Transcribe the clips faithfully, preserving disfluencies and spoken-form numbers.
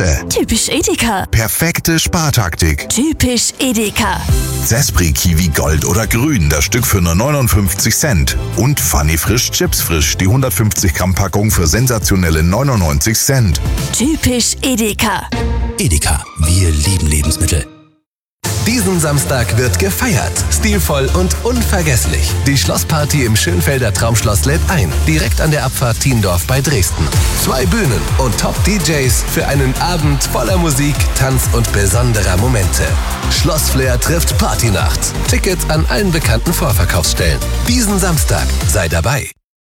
Süße. Typisch Edeka. Perfekte Spartaktik. Typisch Edeka. Zespri Kiwi Gold oder Grün, das Stück für nur neunundfünfzig Cent. Und Funny Frisch Chips Frisch, die hundertfünfzig Gramm Packung für sensationelle neunundneunzig Cent. Typisch Edeka. Edeka, wir lieben Lebensmittel. Diesen Samstag wird gefeiert. Stilvoll und unvergesslich. Die Schlossparty im Schönfelder Traumschloss lädt ein. Direkt an der Abfahrt Thiendorf bei Dresden. Zwei Bühnen und Top-D Js für einen Abend voller Musik, Tanz und besonderer Momente. Schlossflair trifft Partynacht. Tickets an allen bekannten Vorverkaufsstellen. Diesen Samstag sei dabei.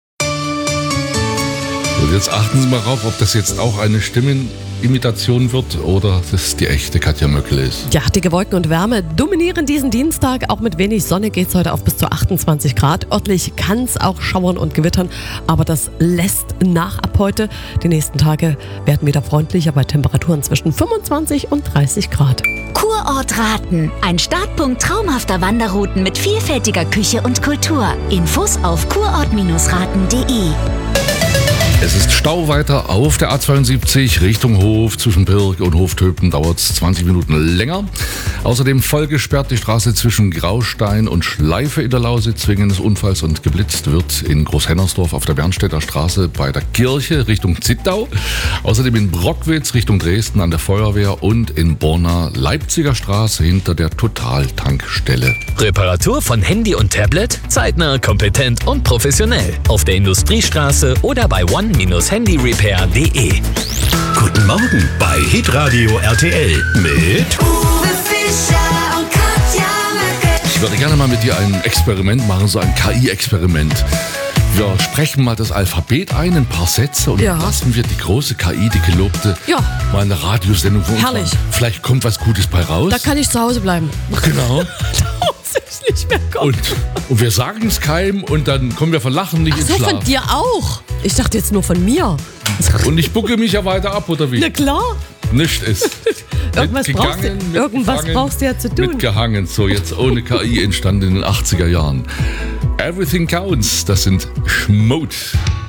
Und jetzt achten Sie mal drauf, ob das jetzt auch eine Stimmenimitation wird oder das die echte Katja Möckle ist. Ja, dicke Wolken und Wärme dominieren diesen Dienstag. Auch mit wenig Sonne geht es heute auf bis zu achtundzwanzig Grad. Örtlich kann es auch schauern und gewittern, aber das lässt nach ab heute. Die nächsten Tage werden wieder freundlicher bei Temperaturen zwischen fünfundzwanzig und dreißig Grad. Kurort Raten. Ein Startpunkt traumhafter Wanderrouten mit vielfältiger Küche und Kultur. Infos auf kurort raten punkt de. Es ist Stau weiter auf der A zweiundsiebzig Richtung Hof. Zwischen Pirk und Hoftöpen dauert es zwanzig Minuten länger. Außerdem voll gesperrt die Straße zwischen Graustein und Schleife in der Lausitz wegen eines Unfalls und geblitzt wird in Großhennersdorf auf der Bernstädter Straße bei der Kirche Richtung Zittau. Außerdem in Brockwitz Richtung Dresden an der Feuerwehr und in Borna Leipziger Straße hinter der Total-Tankstelle. Reparatur von Handy und Tablet? Zeitnah, kompetent und professionell. Auf der Industriestraße oder bei one dash handy repair punkt de. Guten Morgen bei Hitradio R T L mit Uwe Fischer und Katja Möckle. Ich würde gerne mal mit dir ein Experiment machen, so ein K I-Experiment. Wir sprechen mal das Alphabet ein, ein paar Sätze und Ja. dann lassen wir die große K I, die gelobte, Ja. mal eine Radiosendung von uns Herrlich. machen. Vielleicht kommt was Gutes bei raus. Da kann ich zu Hause bleiben. Genau. Da muss ich nicht mehr kommen. Und, und wir sagen es keinem und dann kommen wir vor Lachen nicht Ach ins so, Schlaf. von dir auch. Ich dachte jetzt nur von mir. Und ich bucke mich ja weiter ab, oder wie? Na klar. Nicht ist. Irgendwas, Mit brauchst du, gegangen, mit irgendwas gefangen, brauchst du ja zu tun. Mitgehangen. So, jetzt ohne K I entstanden in den achtziger Jahren. Everything Counts, das sind Schmut.